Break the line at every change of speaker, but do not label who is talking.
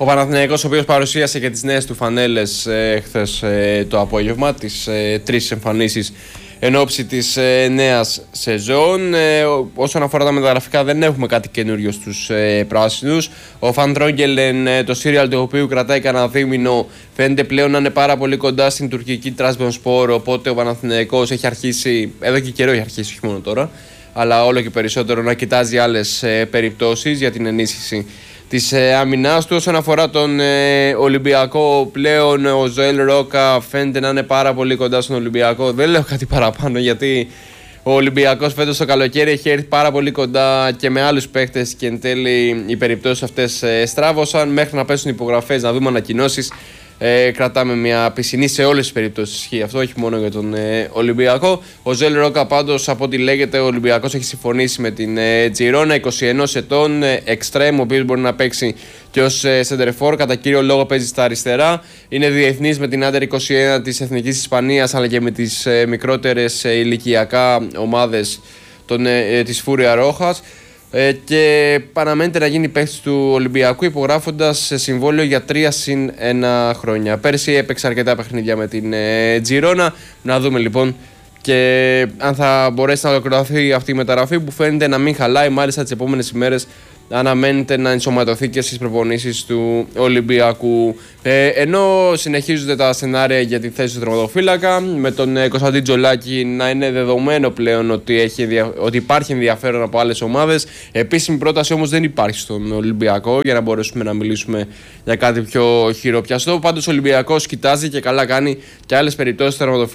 Ο Παναθηναϊκός, ο οποίος παρουσίασε και τις νέες του φανέλες χθες το απόγευμα, τις 3 εμφανίσεις εν ώψη της νέας σεζόν. Όσον αφορά τα μεταγραφικά, δεν έχουμε κάτι καινούριο στους πράσινους. Ο Φαν Τρόγκελεν, το σύριαλ του οποίου κρατάει κανένα δίμηνο, φαίνεται πλέον να είναι πάρα πολύ κοντά στην τουρκική Τρασμπονσπόρ. Οπότε ο Παναθηναϊκός έχει αρχίσει, εδώ και καιρό έχει αρχίσει, όχι μόνο τώρα, αλλά όλο και περισσότερο να κοιτάζει άλλες περιπτώσεις για την ενίσχυση της άμυνάς του. Όσον αφορά τον Ολυμπιακό, πλέον ο Ζωέλ Ρόκα φαίνεται να είναι πάρα πολύ κοντά στον Ολυμπιακό. Δεν λέω κάτι παραπάνω, γιατί ο Ολυμπιακός φέτος το καλοκαίρι έχει έρθει πάρα πολύ κοντά και με άλλους παίχτες και εν τέλει οι περιπτώσεις αυτές στράβωσαν. Μέχρι να πέσουν υπογραφές, να δούμε ανακοινώσεις, κρατάμε μια πισινή σε όλες τις περιπτώσεις. Ισχύει αυτό, όχι μόνο για τον Ολυμπιακό. Ο Ζέλ Ρόκα, πάντως, από ό,τι λέγεται, ο Ολυμπιακός έχει συμφωνήσει με την Τζιρόνα, 21 ετών, εξτρέμ, ο οποίος μπορεί να παίξει και ως σεντερφόρ. Κατά κύριο λόγο παίζει στα αριστερά. Είναι διεθνής με την Άντερ 21 της Εθνικής Ισπανίας, αλλά και με τις μικρότερες ηλικιακά ομάδες της Φούρια Ρόχας. Και παραμένεται να γίνει παίκτης του Ολυμπιακού, υπογράφοντας σε συμβόλαιο για 3+1 χρόνια. Πέρσι έπαιξε αρκετά παιχνίδια με την Τζιρόνα. Να δούμε λοιπόν και αν θα μπορέσει να ολοκληρωθεί αυτή η μεταγραφή, που φαίνεται να μην χαλάει. Μάλιστα τις επόμενες ημέρες αναμένεται να ενσωματωθεί και στις προπονήσεις του Ολυμπιακού. Ενώ συνεχίζονται τα σενάρια για τη θέση του τερματοφύλακα, με τον Κωνσταντίν Τζολάκη να είναι δεδομένο πλέον ότι υπάρχει ενδιαφέρον από άλλες ομάδες. Επίσημη πρόταση όμως δεν υπάρχει στον Ολυμπιακό για να μπορέσουμε να μιλήσουμε για κάτι πιο χειροπιαστό. Πάντως ο Ολυμπιακός κοιτάζει, και καλά κάνει, και άλλες περιπτώσεις τερματοφύλακα